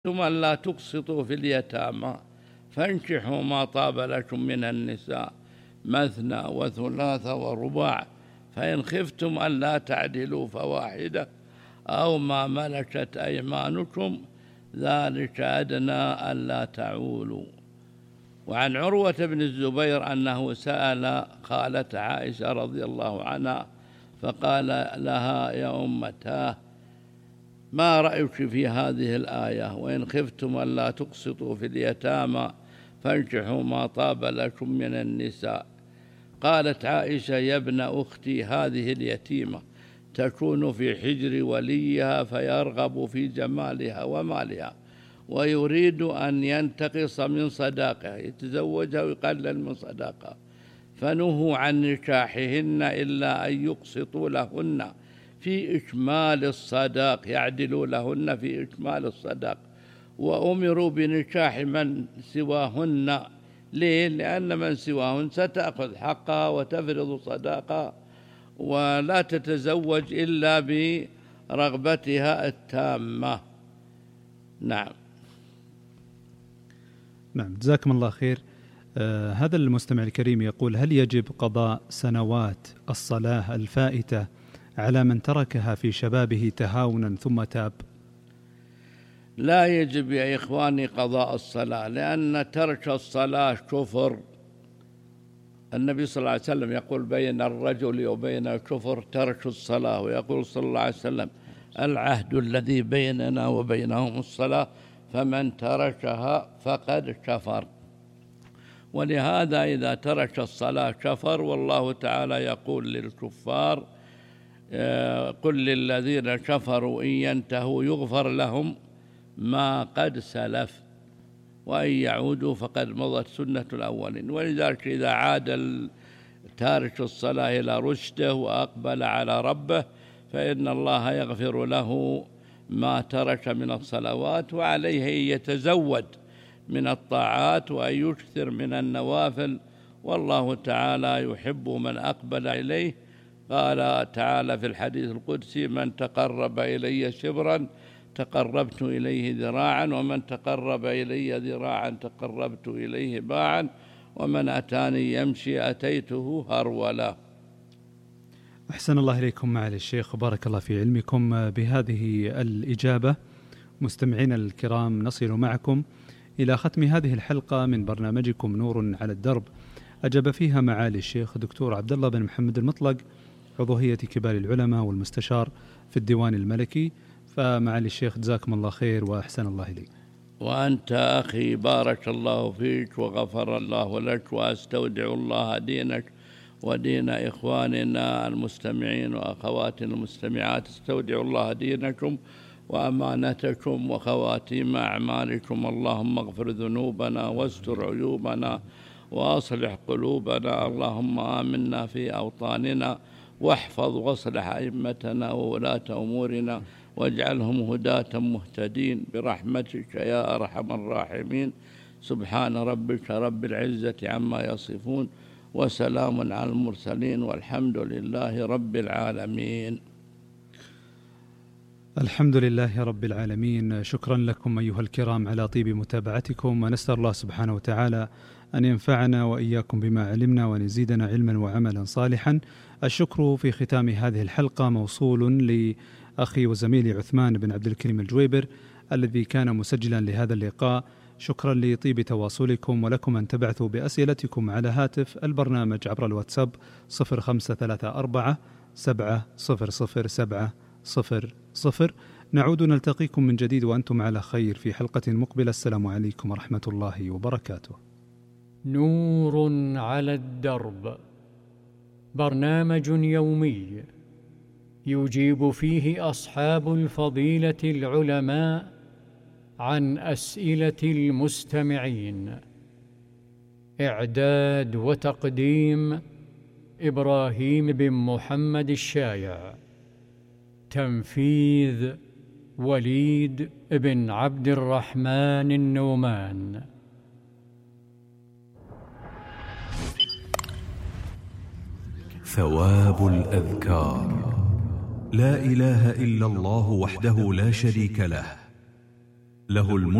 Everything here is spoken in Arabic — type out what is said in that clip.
ثم لا تقسطوا في اليتامى فانكحوا ما طاب لكم من النساء مثنى وثلاث ورباع فإن خفتم ألا تعدلوا فواحدة أو ما ملكت أيمانكم ذلك أدنى ألا تعولوا. وعن عروة بن الزبير أنه سأل خالة عائشة رضي الله عنها فقال لها: يا أمتاه، ما رأيك في هذه الآية؟ وإن خفتم ألا تقسطوا في اليتامى فانكحوا ما طاب لكم من النساء. قالت عائشة: يا ابن أختي، هذه اليتيمة تكون في حجر وليها فيرغب في جمالها ومالها ويريد أن ينتقص من صداقها، يتزوجها ويقلل من صداقها، فنهوا عن نكاحهن إلا أن يقسطوا لهن في إكمال الصداق، يعدلوا لهن في إكمال الصداق، وأمروا بنكاح من سواهن. ليه؟ لأن من سواهن ستأخذ حقها وتفرض صداقها ولا تتزوج إلا برغبتها التامة. نعم. جزاكم الله خير. هذا المستمع الكريم يقول: هل يجب قضاء سنوات الصلاة الفائتة على من تركها في شبابه تهاونا ثم تاب؟ لا يجب يا إخواني قضاء الصلاة، لأن ترك الصلاة كفر. النبي صلى الله عليه وسلم يقول: بين الرجل وبين الكفر ترك الصلاة، ويقول صلى الله عليه وسلم: العهد الذي بيننا وبينهم الصلاة فمن تركها فقد كفر. ولهذا إذا ترك الصلاة كفر. والله تعالى يقول للكفار: قل للذين كفروا إن ينتهوا يغفر لهم ما قد سلف وإن يعودوا فقد مضت سنة الأولين. ولذلك إذا عاد تارك الصلاة إلى رشده وأقبل على ربه فإن الله يغفر له ما ترك من الصلوات، وعليه أن يتزود من الطاعات وأن يكثر من النوافل، والله تعالى يحب من أقبل إليه. قال تعالى في الحديث القدسي: من تقرب إلي شبرا تقربت إليه ذراعا، ومن تقرب إلي ذراعا تقربت إليه باعا، ومن أتاني يمشي أتيته هرولا. أحسن الله إليكم معالي الشيخ، وبارك الله في علمكم. بهذه الإجابة مستمعين الكرام نصل معكم إلى ختم هذه الحلقة من برنامجكم نور على الدرب، أجاب فيها معالي الشيخ دكتور عبد الله بن محمد المطلق، عضو هيئة كبار العلماء والمستشار في الديوان الملكي. فمعالي الشيخ جزاكم الله خير وأحسن الله إليك. وأنت أخي بارك الله فيك وغفر الله لك، وأستودع الله دينك ودين إخواننا المستمعين وأخواتنا المستمعات. استودع الله دينكم وأمانتكم وخواتيم أعمالكم. اللهم اغفر ذنوبنا واستر عيوبنا وأصلح قلوبنا. اللهم آمنا في أوطاننا واحفظ واصلح أئمتنا وولاة أمورنا واجعلهم هداة مهتدين برحمتك يا أرحم الراحمين. سبحان ربك رب العزة عما يصفون وسلام على المرسلين والحمد لله رب العالمين. الحمد لله رب العالمين. شكرا لكم أيها الكرام على طيب متابعتكم، ونسأل الله سبحانه وتعالى أن ينفعنا وإياكم بما علمنا وأن يزيدنا علما وعملا صالحا. الشكر في ختام هذه الحلقة موصول لأخي وزميلي عثمان بن عبد الكريم الجويبر الذي كان مسجلا لهذا اللقاء. شكرا لطيب تواصلكم، ولكم أن تبعثوا بأسئلتكم على هاتف البرنامج عبر الواتساب 0534 700 نعود نلتقيكم من جديد وأنتم على خير في حلقة مقبلة. السلام عليكم ورحمة الله وبركاته. نور على الدرب، برنامج يومي يجيب فيه أصحاب الفضيلة العلماء عن أسئلة المستمعين. إعداد وتقديم إبراهيم بن محمد الشايع. تنفيذ وليد بن عبد الرحمن النومان. ثواب الأذكار. لا إله إلا الله وحده لا شريك له، له الملك